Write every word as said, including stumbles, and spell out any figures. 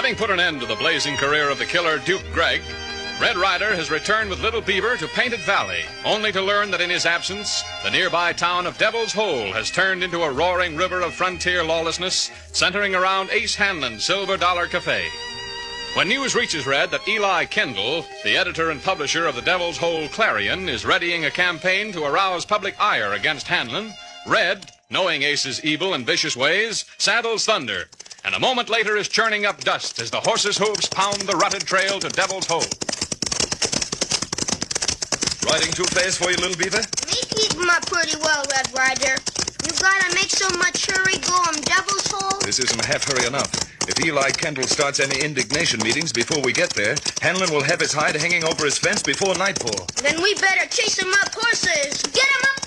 Having put an end to the blazing career of the killer Duke Gregg, Red Ryder has returned with Little Beaver to Painted Valley, only to learn that in his absence, the nearby town of Devil's Hole has turned into a roaring river of frontier lawlessness, centering around Ace Hanlon's Silver Dollar Cafe. When news reaches Red that Eli Kendall, the editor and publisher of the Devil's Hole Clarion, is readying a campaign to arouse public ire against Hanlon, Red, knowing Ace's evil and vicious ways, saddles Thunder, and a moment later is churning up dust as the horse's hooves pound the rutted trail to Devil's Hole. Riding too fast for you, Little Beaver? Me keeping up pretty well, Red Ryder. You gotta make so much hurry going Devil's Hole? This isn't half hurry enough. If Eli Kendall starts any indignation meetings before we get there, Hanlon will have his hide hanging over his fence before nightfall. Then we better chase him up horses. Get him up